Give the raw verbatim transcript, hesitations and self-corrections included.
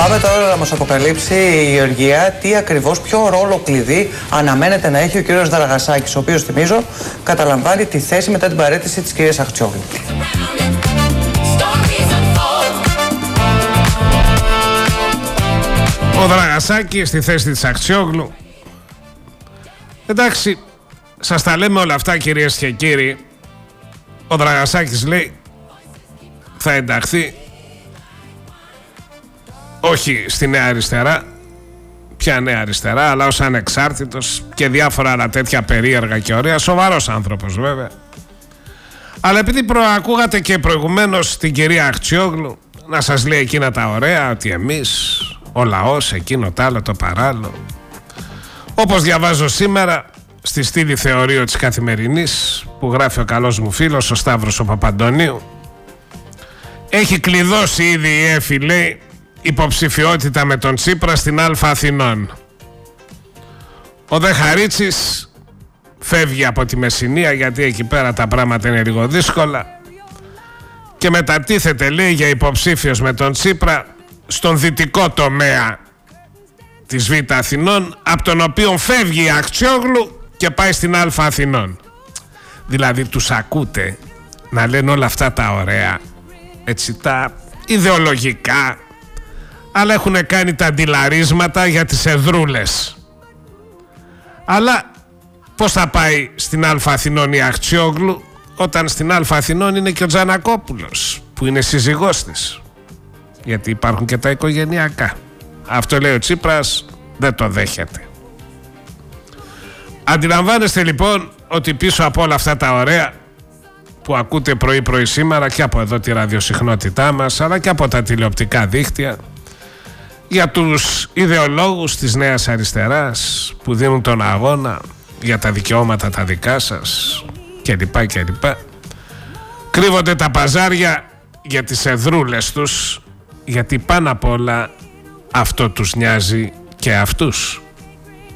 Πάμε τώρα να μας αποκαλύψει η Γεωργία τι ακριβώς, ποιο ρόλο κλειδί αναμένεται να έχει ο κύριος Δραγασάκης, ο οποίος, θυμίζω, καταλαμβάνει τη θέση μετά την παραίτηση της κυρίας Αχτσιόγλου. Ο Δραγασάκης στη θέση της Αχτσιόγλου. Εντάξει, σας τα λέμε όλα αυτά, κυρίες και κύριοι. Ο Δραγασάκης λέει θα ενταχθεί όχι στη Νέα Αριστερά, πια Νέα Αριστερά, αλλά ως ανεξάρτητος και διάφορα άλλα τέτοια περίεργα και ωραία. Σοβαρός άνθρωπος βέβαια. Αλλά επειδή προακούγατε και προηγουμένως την κυρία Αχτσιόγλου να σας λέει εκείνα τα ωραία, ότι εμείς, ο λαός, εκείνο τ' άλλο, το παράλληλο, όπως διαβάζω σήμερα στη στήλη Θεωρείο της Καθημερινής που γράφει ο καλός μου φίλος ο Σταύρος ο Παπαντονίου, έχει κλειδώσει ήδη η ΕΦΗ, λέει, υποψηφιότητα με τον Τσίπρα στην Αλφα Αθηνών. Ο Δε Χαρίτσης φεύγει από τη Μεσσηνία, γιατί εκεί πέρα τα πράγματα είναι λίγο δύσκολα, και μετατίθεται, λέει, για υποψήφιος με τον Τσίπρα στον δυτικό τομέα της Β' Αθηνών, από τον οποίο φεύγει η Αχτσιόγλου και πάει στην Αλφα Αθηνών. Δηλαδή τους ακούτε να λένε όλα αυτά τα ωραία, έτσι, τα ιδεολογικά, αλλά έχουν κάνει τα αντιλαρίσματα για τις εδρούλες. Αλλά πώς θα πάει στην Αλφα Αθηνών η Αχτσιόγλου, όταν στην Αλφα Αθηνών είναι και ο Τζανακόπουλος, που είναι σύζυγός της, γιατί υπάρχουν και τα οικογενειακά. Αυτό, λέει, ο Τσίπρας δεν το δέχεται. Αντιλαμβάνεστε λοιπόν ότι πίσω από όλα αυτά τα ωραία που ακούτε πρωί-πρωί σήμερα και από εδώ τη ραδιοσυχνότητά μας, αλλά και από τα τηλεοπτικά δίκτυα, για τους ιδεολόγους της Νέας Αριστεράς που δίνουν τον αγώνα για τα δικαιώματα τα δικά σας κλπ κλπ, κρύβονται τα παζάρια για τις εδρούλες τους, γιατί πάνω απ' όλα αυτό τους νοιάζει και αυτούς.